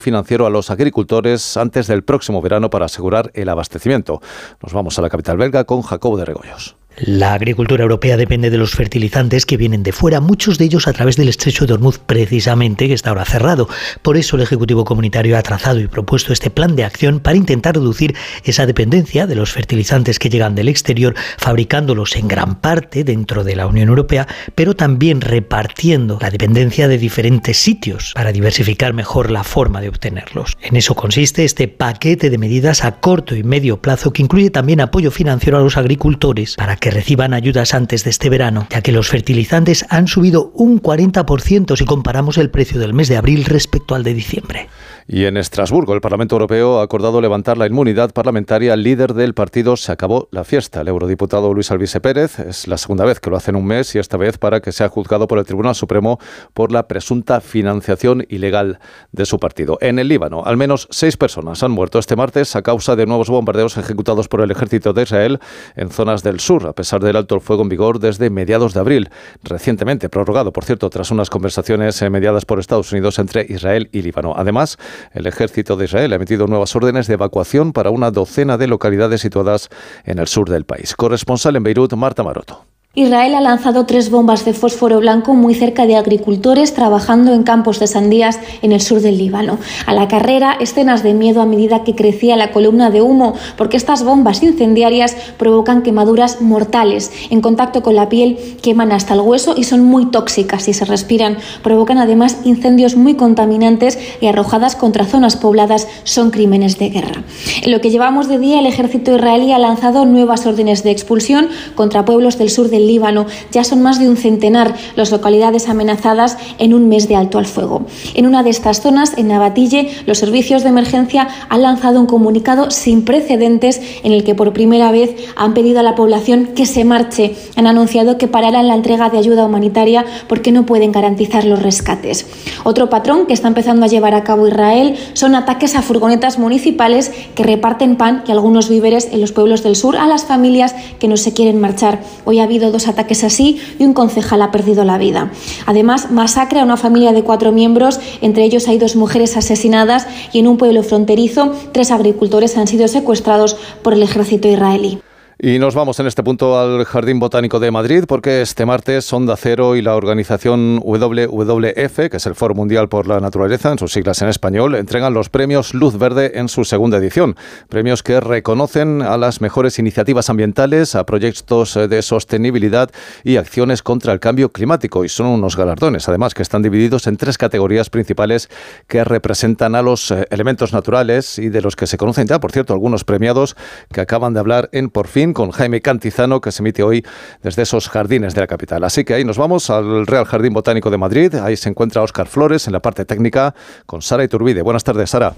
financiero a los agricultores antes del próximo verano para asegurar el abastecimiento. Nos vamos a la capital belga con Jacobo de Regoyos. La agricultura europea depende de los fertilizantes que vienen de fuera, muchos de ellos a través del estrecho de Hormuz precisamente, que está ahora cerrado. Por eso el Ejecutivo Comunitario ha trazado y propuesto este plan de acción para intentar reducir esa dependencia de los fertilizantes que llegan del exterior, fabricándolos en gran parte dentro de la Unión Europea, pero también repartiendo la dependencia de diferentes sitios para diversificar mejor la forma de obtenerlos. En eso consiste este paquete de medidas a corto y medio plazo que incluye también apoyo financiero a los agricultores para que reciban ayudas antes de este verano, ya que los fertilizantes han subido un 40% si comparamos el precio del mes de abril respecto al de diciembre. Y en Estrasburgo, el Parlamento Europeo ha acordado levantar la inmunidad parlamentaria al líder del partido Se Acabó la Fiesta, el eurodiputado Luis Alvise Pérez. Es la segunda vez que lo hace en un mes y esta vez para que sea juzgado por el Tribunal Supremo por la presunta financiación ilegal de su partido. En el Líbano, al menos 6 personas han muerto este martes a causa de nuevos bombardeos ejecutados por el ejército de Israel en zonas del sur, a pesar del alto el fuego en vigor desde mediados de abril, recientemente prorrogado, por cierto, tras unas conversaciones mediadas por Estados Unidos entre Israel y Líbano. Además, el ejército de Israel ha emitido nuevas órdenes de evacuación para una docena de localidades situadas en el sur del país. Corresponsal en Beirut, Marta Maroto. Israel ha lanzado 3 bombas de fósforo blanco muy cerca de agricultores trabajando en campos de sandías en el sur del Líbano. A la carrera, escenas de miedo a medida que crecía la columna de humo, porque estas bombas incendiarias provocan quemaduras mortales. En contacto con la piel queman hasta el hueso y son muy tóxicas si se respiran. Provocan además incendios muy contaminantes y arrojadas contra zonas pobladas son crímenes de guerra. En lo que llevamos de día, el ejército israelí ha lanzado nuevas órdenes de expulsión contra pueblos del sur del Líbano. Ya son más de un centenar las localidades amenazadas en un mes de alto al fuego. En una de estas zonas, en Nabatille, los servicios de emergencia han lanzado un comunicado sin precedentes en el que por primera vez han pedido a la población que se marche. Han anunciado que pararán la entrega de ayuda humanitaria porque no pueden garantizar los rescates. Otro patrón que está empezando a llevar a cabo Israel son ataques a furgonetas municipales que reparten pan y algunos víveres en los pueblos del sur a las familias que no se quieren marchar. Hoy ha habido 2 ataques así y un concejal ha perdido la vida. Además, masacre a una familia de 4 miembros, entre ellos hay 2 mujeres asesinadas y en un pueblo fronterizo 3 agricultores han sido secuestrados por el ejército israelí. Y nos vamos en este punto al Jardín Botánico de Madrid porque este martes Onda Cero y la organización WWF, que es el Foro Mundial por la Naturaleza, en sus siglas en español, entregan los premios Luz Verde en su segunda edición. Premios que reconocen a las mejores iniciativas ambientales, a proyectos de sostenibilidad y acciones contra el cambio climático. Y son unos galardones, además, que están divididos en 3 categorías principales que representan a los elementos naturales y de los que se conocen ya, por cierto, algunos premiados que acaban de hablar en Por Fin con Jaime Cantizano, que se emite hoy desde esos jardines de la capital. Así que ahí nos vamos al Real Jardín Botánico de Madrid. Ahí se encuentra Óscar Flores en la parte técnica con Sara Iturbide. Buenas tardes, Sara.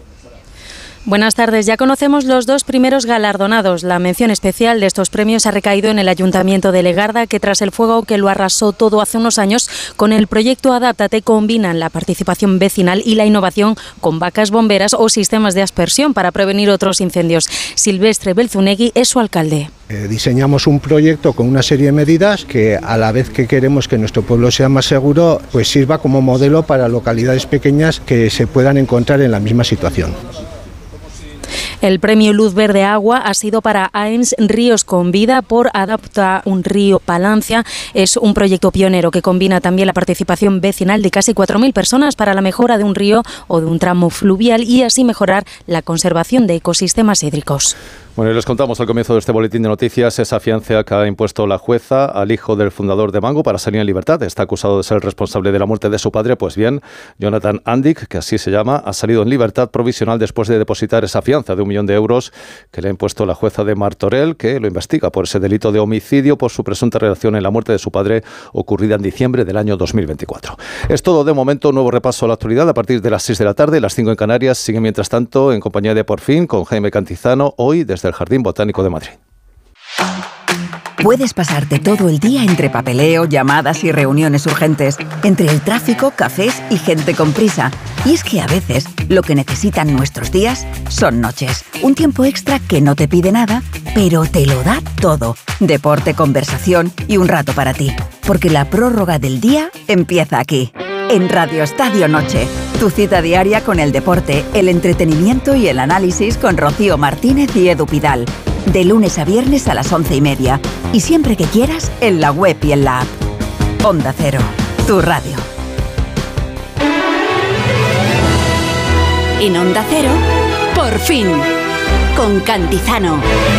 Buenas tardes. Ya conocemos los 2 primeros galardonados. La mención especial de estos premios ha recaído en el Ayuntamiento de Legarda, que tras el fuego que lo arrasó todo hace unos años, con el proyecto Adáptate combinan la participación vecinal y la innovación con vacas bomberas o sistemas de aspersión para prevenir otros incendios. Silvestre Belzunegui es su alcalde. Diseñamos un proyecto con una serie de medidas que, a la vez que queremos que nuestro pueblo sea más seguro, pues sirva como modelo para localidades pequeñas que se puedan encontrar en la misma situación. El premio Luz Verde Agua ha sido para AENS Ríos con Vida por Adapta un Río Palancia. Es un proyecto pionero que combina también la participación vecinal de casi 4.000 personas para la mejora de un río o de un tramo fluvial y así mejorar la conservación de ecosistemas hídricos. Bueno, y les contamos al comienzo de este boletín de noticias esa fianza que ha impuesto la jueza al hijo del fundador de Mango para salir en libertad. Está acusado de ser el responsable de la muerte de su padre. Pues bien, Jonathan Andic, que así se llama, ha salido en libertad provisional después de depositar esa fianza de 1 millón de euros que le ha impuesto la jueza de Martorell, que lo investiga por ese delito de homicidio por su presunta relación en la muerte de su padre ocurrida en diciembre del año 2024. Es todo de momento. Nuevo repaso a la actualidad a partir de las 6 de la tarde, las 5 en Canarias. Sigue mientras tanto en compañía de Por Fin con Jaime Cantizano, hoy desde el Jardín Botánico de Madrid. Puedes pasarte todo el día entre papeleo, llamadas y reuniones urgentes, entre el tráfico, cafés y gente con prisa. Y es que a veces lo que necesitan nuestros días son noches. Un tiempo extra que no te pide nada, pero te lo da todo. Deporte, conversación y un rato para ti. Porque la prórroga del día empieza aquí. en Radio Estadio Noche. Tu cita diaria con el deporte, el entretenimiento y el análisis con Rocío Martínez y Edu Pidal. De lunes a viernes a las 11:30. Y siempre que quieras, en la web y en la app. Onda Cero, tu radio. En Onda Cero, por fin, con Cantizano.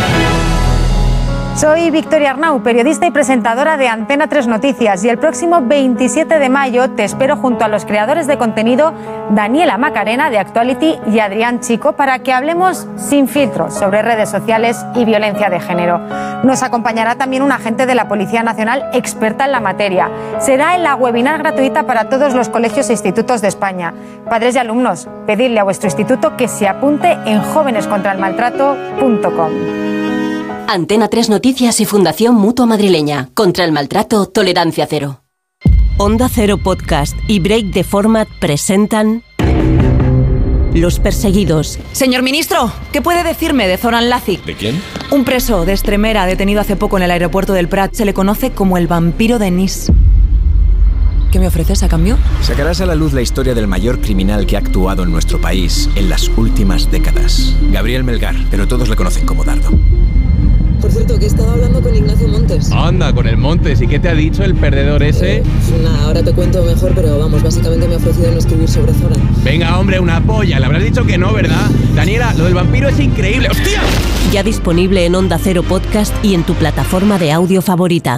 Soy Victoria Arnau, periodista y presentadora de Antena 3 Noticias, y el próximo 27 de mayo te espero junto a los creadores de contenido Daniela Macarena de Actuality y Adrián Chico para que hablemos sin filtros sobre redes sociales y violencia de género. Nos acompañará también un agente de la Policía Nacional experta en la materia. Será en la webinar gratuita para todos los colegios e institutos de España. Padres y alumnos, pedidle a vuestro instituto que se apunte en jovenescontraelmaltrato.com. Antena 3 Noticias y Fundación Mutua Madrileña. Contra el maltrato, tolerancia cero. Onda Cero Podcast y Break the Format presentan Los Perseguidos. Señor ministro, ¿qué puede decirme de Zoran Lazic? ¿De quién? Un preso de Extremera detenido hace poco en el aeropuerto del Prat. Se le conoce como el vampiro de Nice. ¿Qué me ofreces a cambio? Sacarás a la luz la historia del mayor criminal que ha actuado en nuestro país en las últimas décadas. Gabriel Melgar, pero todos le conocen como Dardo. Por cierto, que estaba hablando con Ignacio Montes. Anda, con el Montes. ¿Y qué te ha dicho el perdedor ese? Nada, ahora te cuento mejor, pero vamos, básicamente me ha ofrecido no escribir sobre Zoran. Venga, hombre, una polla. Le habrás dicho que no, ¿verdad? Daniela, lo del vampiro es increíble. ¡Hostia! Ya disponible en Onda Cero Podcast y en tu plataforma de audio favorita.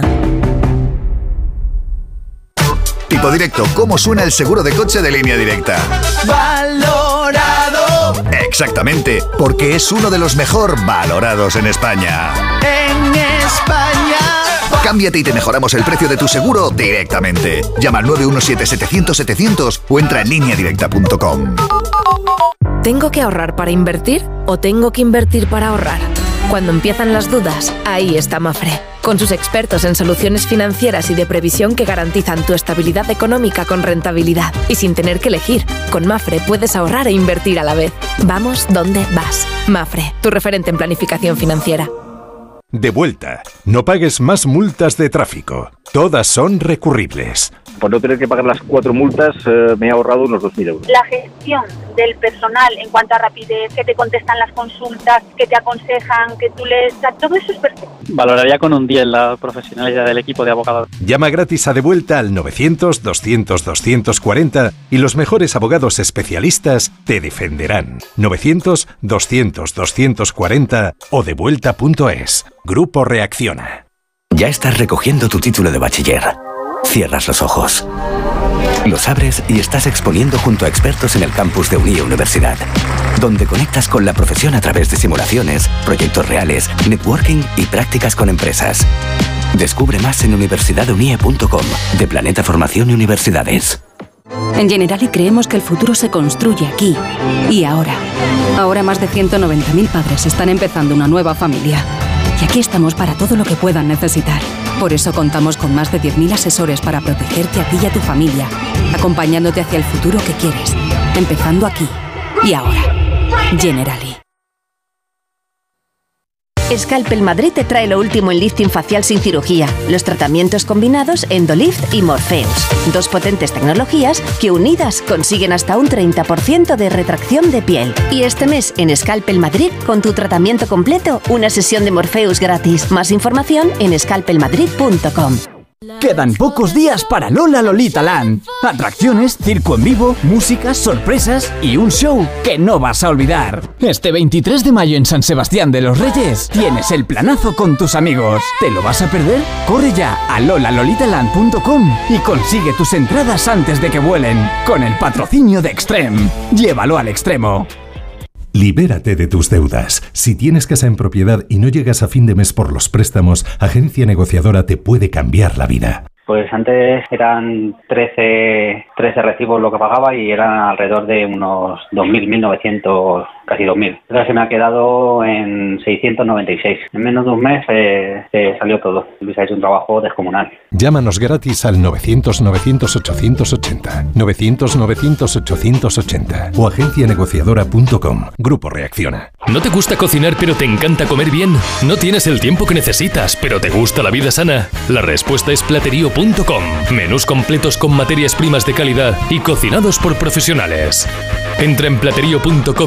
Tipo Directo, ¿cómo suena el seguro de coche de Línea Directa? ¡Valorado! Exactamente, porque es uno de los mejor valorados en España. En España. Cámbiate y te mejoramos el precio de tu seguro directamente. Llama al 917-700-700 o entra en lineadirecta.com. ¿Tengo que ahorrar para invertir o tengo que invertir para ahorrar? Cuando empiezan las dudas, ahí está Mafre, con sus expertos en soluciones financieras y de previsión que garantizan tu estabilidad económica con rentabilidad y sin tener que elegir. Con Mafre puedes ahorrar e invertir a la vez. Vamos donde vas. Mafre, tu referente en planificación financiera. De vuelta. No pagues más multas de tráfico. Todas son recurribles. Por no tener que pagar las 4 multas, me he ahorrado unos 2.000 euros. La gestión del personal en cuanto a rapidez, que te contestan las consultas, que te aconsejan, que tú lees, todo eso es perfecto. Valoraría con un 10 la profesionalidad del equipo de abogados. Llama gratis a De Vuelta al 900-200-240 y los mejores abogados especialistas te defenderán. 900-200-240 o devuelta.es. Grupo Reacciona. Ya estás recogiendo tu título de bachiller. Cierras los ojos. Los abres y estás exponiendo junto a expertos en el campus de Unie Universidad, donde conectas con la profesión a través de simulaciones, proyectos reales, networking y prácticas con empresas. Descubre más en universidadunie.com, de Planeta Formación y Universidades. En Generali creemos que el futuro se construye aquí y ahora. Ahora más de 190.000 padres están empezando una nueva familia. Y aquí estamos para todo lo que puedan necesitar. Por eso contamos con más de 10.000 asesores para protegerte a ti y a tu familia, acompañándote hacia el futuro que quieres, empezando aquí y ahora. Generali. Scalpel Madrid te trae lo último en lifting facial sin cirugía, los tratamientos combinados Endolift y Morpheus, 2 potentes tecnologías que unidas consiguen hasta un 30% de retracción de piel. Y este mes en Scalpel Madrid, con tu tratamiento completo, una sesión de Morpheus gratis. Más información en scalpelmadrid.com. Quedan pocos días para Lola Lolita Land. Atracciones, circo en vivo, música, sorpresas y un show que no vas a olvidar. Este 23 de mayo en San Sebastián de los Reyes tienes el planazo con tus amigos. ¿Te lo vas a perder? Corre ya a lolalolitaland.com y consigue tus entradas antes de que vuelen, con el patrocinio de Extreme. Llévalo al extremo. Libérate de tus deudas. Si tienes casa en propiedad y no llegas a fin de mes por los préstamos, Agencia Negociadora te puede cambiar la vida. Pues antes eran 13 recibos lo que pagaba y eran alrededor de unos 2.000, 1.900 casi 2.000. Ahora se me ha quedado en 696. En menos de un mes salió todo. Luis ha hecho un trabajo descomunal. Llámanos gratis al 900-900-880, 900-900-880 o agencianegociadora.com. Grupo Reacciona. ¿No te gusta cocinar pero te encanta comer bien? ¿No tienes el tiempo que necesitas pero te gusta la vida sana? La respuesta es Platerío.com. Menús completos con materias primas de calidad y cocinados por profesionales. Entra en Platerío.com